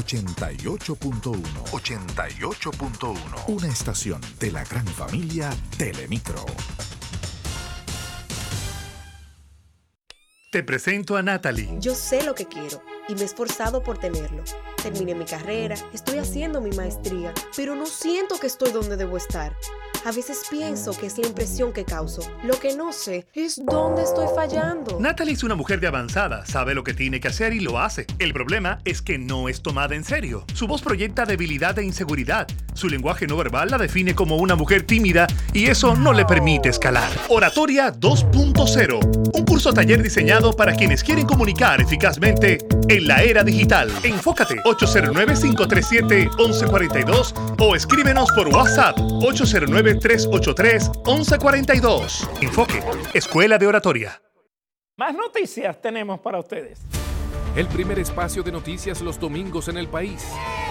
88.1. 88.1. Una estación de la gran familia Telemicro. Te presento a Natalie. Yo sé lo que quiero y me he esforzado por tenerlo. Terminé mi carrera, estoy haciendo mi maestría, pero no siento que estoy donde debo estar. A veces pienso que es la impresión que causo. Lo que no sé es dónde estoy fallando. Natalie es una mujer de avanzada, sabe lo que tiene que hacer y lo hace. El problema es que no es tomada en serio. Su voz proyecta debilidad e inseguridad. Su lenguaje no verbal la define como una mujer tímida y eso no le permite escalar. Oratoria 2.0. Un curso taller diseñado para quienes quieren comunicar eficazmente en la era digital. Enfócate 809-537-1142 o escríbenos por WhatsApp 809-383-1142. Enfoque, Escuela de Oratoria. Más noticias tenemos para ustedes. El primer espacio de noticias los domingos en el país.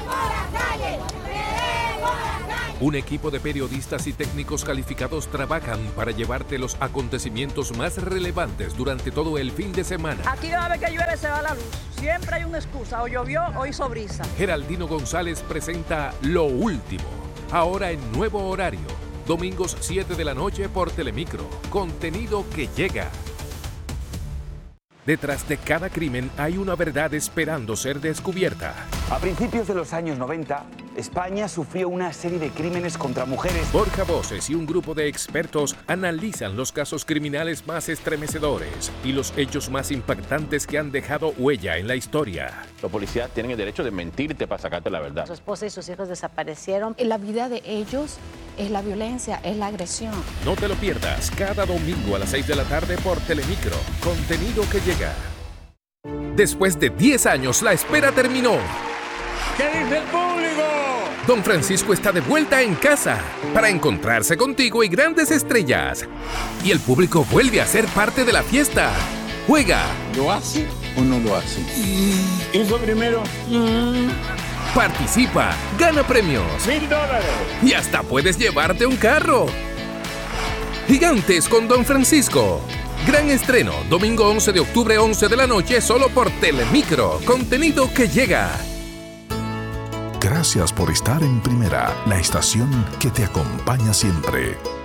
Un equipo de periodistas y técnicos calificados trabajan para llevarte los acontecimientos más relevantes durante todo el fin de semana. Aquí cada vez que llueve se va la luz. Siempre hay una excusa. O llovió o hizo brisa. Geraldino González presenta Lo Último. Ahora en nuevo horario. Domingos 7 de la noche por Telemicro. Contenido que llega. Detrás de cada crimen hay una verdad esperando ser descubierta. A principios de los años 90, España sufrió una serie de crímenes contra mujeres. Borja Voces y un grupo de expertos analizan los casos criminales más estremecedores y los hechos más impactantes que han dejado huella en la historia. Los policías tienen el derecho de mentirte para sacarte la verdad. Su esposa y sus hijos desaparecieron. La vida de ellos es la violencia, es la agresión. No te lo pierdas cada domingo a las 6 de la tarde por Telemicro. Contenido que llega. Después de 10 años, la espera terminó. ¿Qué dice el público? Don Francisco está de vuelta en casa para encontrarse contigo y grandes estrellas. Y el público vuelve a ser parte de la fiesta. Juega. ¿Lo hace o no lo hace? Hizo primero. Participa, gana premios. $1000. Y hasta puedes llevarte un carro. Gigantes con Don Francisco. Gran estreno, domingo 11 de octubre, 11 de la noche, solo por Telemicro. Contenido que llega. Gracias por estar en Primera, la estación que te acompaña siempre.